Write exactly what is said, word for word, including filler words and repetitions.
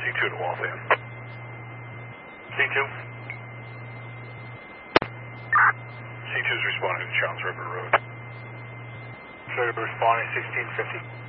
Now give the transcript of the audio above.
two to Waltham. C two. C two is responding to Charles River Road. Sure, responding sixteen fifty.